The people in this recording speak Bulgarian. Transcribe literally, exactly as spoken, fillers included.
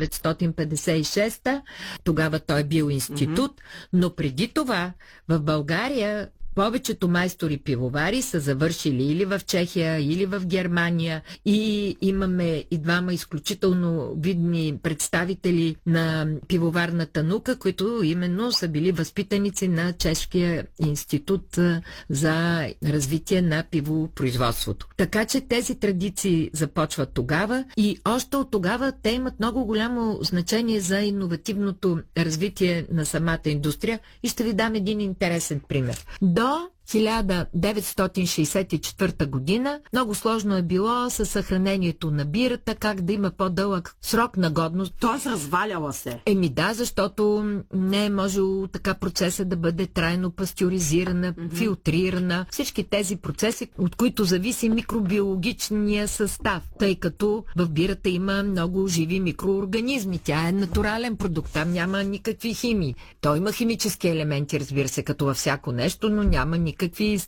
деветстотин петдесет и шеста. Тогава той е бил институт, mm-hmm. но преди това в България повечето майстори-пивовари са завършили или в Чехия, или в Германия, и имаме и двама изключително видни представители на пивоварната наука, които именно са били възпитаници на Чешкия институт за развитие на пивопроизводството. Така че тези традиции започват тогава и още от тогава те имат много голямо значение за иновативното развитие на самата индустрия и ще ви дам един интересен пример. До хиляда деветстотин шейсет и четвърта година много сложно е било със съхранението на бирата, как да има по-дълъг срок на годност. Тоест разваляла се. Еми да, защото не е можело така процеса да бъде трайно пастеризирана, mm-hmm. филтрирана. Всички тези процеси, от които зависи микробиологичния състав, тъй като в бирата има много живи микроорганизми. Тя е натурален продукт, там няма никакви химии. Той има химически елементи, разбира се, като във всяко нещо, но няма никакви